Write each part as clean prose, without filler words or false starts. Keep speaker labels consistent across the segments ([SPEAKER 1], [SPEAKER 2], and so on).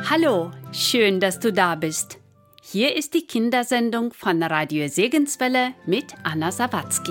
[SPEAKER 1] Hallo, schön, dass du da bist. Hier ist die Kindersendung von Radio Segenswelle mit Anna Sawatzki.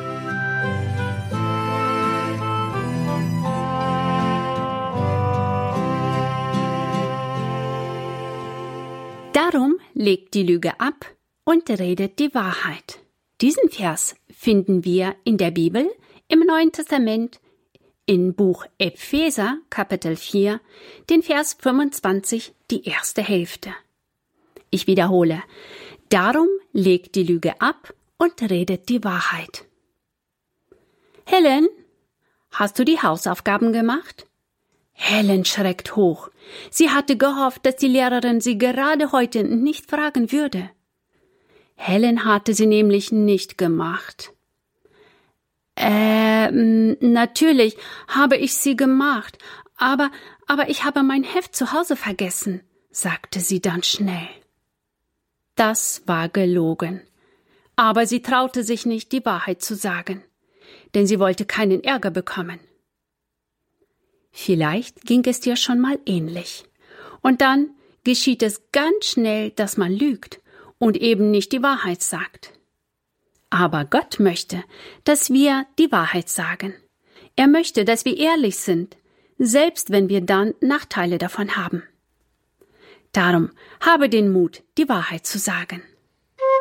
[SPEAKER 1] Darum legt die Lüge ab und redet die Wahrheit. Diesen Vers finden wir in der Bibel im Neuen Testament in Buch Epheser, Kapitel 4, den Vers 25, die erste Hälfte. Ich wiederhole, darum legt die Lüge ab und redet die Wahrheit. Helen, hast du die Hausaufgaben gemacht? Helen schreckt hoch. Sie hatte gehofft, dass die Lehrerin sie gerade heute nicht fragen würde. Helen hatte sie nämlich nicht gemacht. Natürlich habe ich sie gemacht, aber ich habe mein Heft zu Hause vergessen, sagte sie dann schnell. Das war gelogen. Aber sie traute sich nicht, die Wahrheit zu sagen, denn sie wollte keinen Ärger bekommen. Vielleicht ging es dir schon mal ähnlich. Und dann geschieht es ganz schnell, dass man lügt und eben nicht die Wahrheit sagt. Aber Gott möchte, dass wir die Wahrheit sagen. Er möchte, dass wir ehrlich sind, selbst wenn wir dann Nachteile davon haben. Darum habe den Mut, die Wahrheit zu sagen.